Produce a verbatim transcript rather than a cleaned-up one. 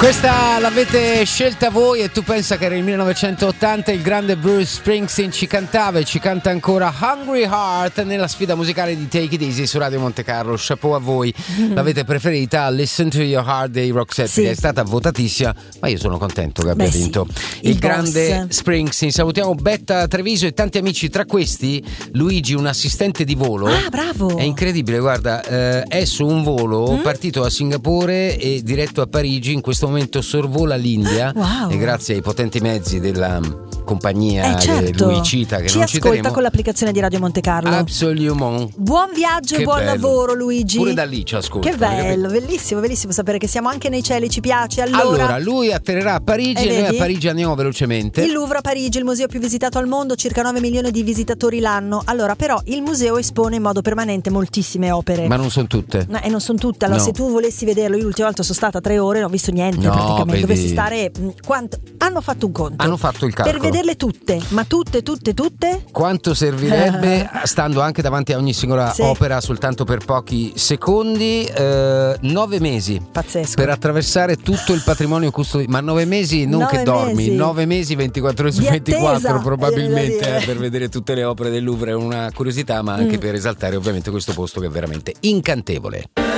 Questa l'avete scelta voi e tu pensa che era il millenovecentottanta, il grande Bruce Springsteen ci cantava e ci canta ancora Hungry Heart nella sfida musicale di Take It Easy su Radio Monte Carlo. Chapeau a voi, mm-hmm. L'avete preferita Listen to Your Heart dei Roxette, sì. Che è stata votatissima, ma io sono contento che abbia Beh, vinto sì. il, il grande Springsteen. Salutiamo Betta Treviso e tanti amici, tra questi Luigi, un assistente di volo. Ah, bravo! È incredibile, guarda, eh, è su un volo mm? partito a Singapore e diretto a Parigi, in questo momento sorvola l'India. Wow. E grazie ai potenti mezzi della compagnia eh certo. lui cita che ci non ascolta citeremo. Con l'applicazione di Radio Monte Carlo. Absolument. Buon viaggio e buon bello. lavoro, Luigi. Pure da lì ci ascolta. Che bello, bellissimo, bellissimo sapere che siamo anche nei cieli, ci piace. Allora, allora lui atterrerà a Parigi e, e noi a Parigi andiamo velocemente. Il Louvre a Parigi, il museo più visitato al mondo, circa nove milioni di visitatori l'anno. Allora, però il museo espone in modo permanente moltissime opere. Ma non sono tutte. No, e non sono tutte. Allora, no. Se tu volessi vederlo, io l'ultima volta sono stata tre ore, non ho visto niente, no, praticamente. Vedi. Dovessi stare quanto hanno fatto un conto. Hanno fatto il calcolo. Per vederle tutte, ma tutte, tutte, tutte? Quanto servirebbe, stando anche davanti a ogni singola sì. opera soltanto per pochi secondi, eh, nove mesi. Pazzesco. Per attraversare tutto il patrimonio custodito. Ma nove mesi non nove che dormi, mesi. nove mesi ventiquattro ore su Di ventiquattro attesa, probabilmente eh, per vedere tutte le opere del Louvre. È una curiosità, ma anche mm. per esaltare ovviamente questo posto che è veramente incantevole.